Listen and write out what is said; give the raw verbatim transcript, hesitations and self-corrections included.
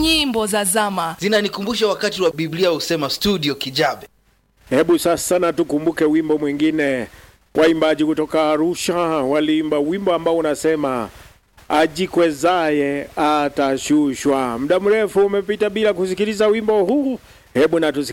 nyimbo za zama. Zinanikumbusha wakati wa Biblia usema studio Kijabe. Hebu sasa na tukumbuke wimbo mwingine. Waimbaji kutoka Arusha waliimba wimbo ambao unasema ajikwezaye atashushwa. Muda mrefu umepita bila kusikiliza wimbo huu. Hebu na